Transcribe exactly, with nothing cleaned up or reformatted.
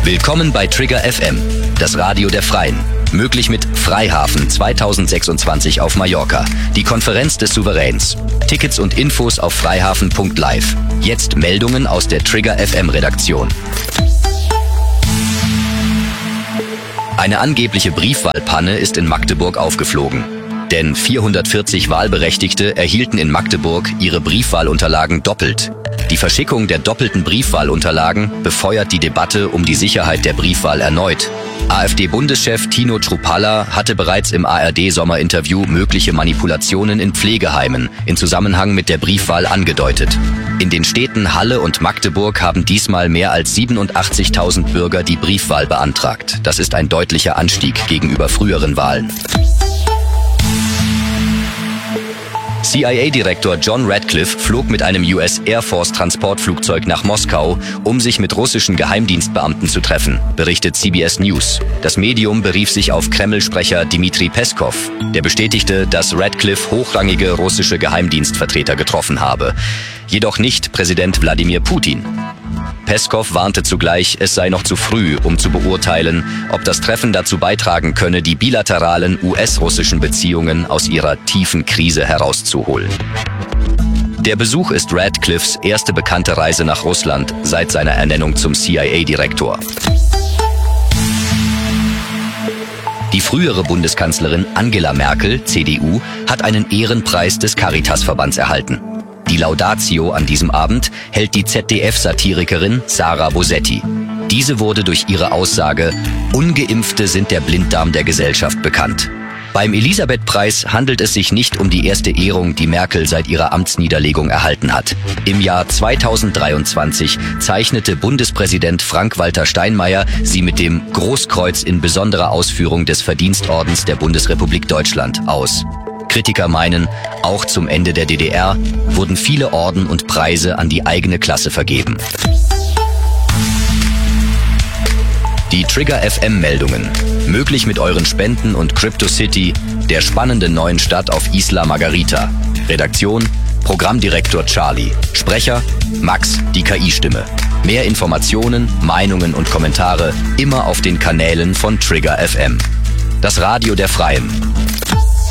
Willkommen bei Trigger F M, das Radio der Freien. Möglich mit Freihafen zweitausendsechsundzwanzig auf Mallorca, die Konferenz des Souveräns. Tickets und Infos auf freihafen punkt live. Jetzt Meldungen aus der Trigger F M Redaktion. Eine angebliche Briefwahlpanne ist in Magdeburg aufgeflogen. Denn vierhundertvierzig Wahlberechtigte erhielten in Magdeburg ihre Briefwahlunterlagen doppelt. Die Verschickung der doppelten Briefwahlunterlagen befeuert die Debatte um die Sicherheit der Briefwahl erneut. AfD-Bundeschef Tino Chrupalla hatte bereits im A R D-Sommerinterview mögliche Manipulationen in Pflegeheimen in Zusammenhang mit der Briefwahl angedeutet. In den Städten Halle und Magdeburg haben diesmal mehr als siebenundachtzigtausend Bürger die Briefwahl beantragt. Das ist ein deutlicher Anstieg gegenüber früheren Wahlen. C I A-Direktor John Ratcliffe flog mit einem U S Air Force-Transportflugzeug nach Moskau, um sich mit russischen Geheimdienstbeamten zu treffen, berichtet C B S News. Das Medium berief sich auf Kreml-Sprecher Dmitri Peskov. Der bestätigte, dass Ratcliffe hochrangige russische Geheimdienstvertreter getroffen habe, jedoch nicht Präsident Wladimir Putin. Peskov warnte zugleich, es sei noch zu früh, um zu beurteilen, ob das Treffen dazu beitragen könne, die bilateralen U S-russischen Beziehungen aus ihrer tiefen Krise herauszuholen. Der Besuch ist Ratcliffes erste bekannte Reise nach Russland seit seiner Ernennung zum C I A-Direktor. Die frühere Bundeskanzlerin Angela Merkel, C D U, hat einen Ehrenpreis des Caritas-Verbands erhalten. Die Laudatio an diesem Abend hält die Z D F-Satirikerin Sara Bosetti. Diese wurde durch ihre Aussage, Ungeimpfte sind der Blinddarm der Gesellschaft, bekannt. Beim Elisabeth-Preis handelt es sich nicht um die erste Ehrung, die Merkel seit ihrer Amtsniederlegung erhalten hat. Im Jahr zweitausenddreiundzwanzig zeichnete Bundespräsident Frank-Walter Steinmeier sie mit dem Großkreuz in besonderer Ausführung des Verdienstordens der Bundesrepublik Deutschland aus. Kritiker meinen, auch zum Ende der D D R wurden viele Orden und Preise an die eigene Klasse vergeben. Die Trigger F M-Meldungen. Möglich mit euren Spenden und Crypto City, der spannenden neuen Stadt auf Isla Margarita. Redaktion, Programmdirektor Charlie. Sprecher, Max, die K I-Stimme. Mehr Informationen, Meinungen und Kommentare immer auf den Kanälen von Trigger F M. Das Radio der Freien.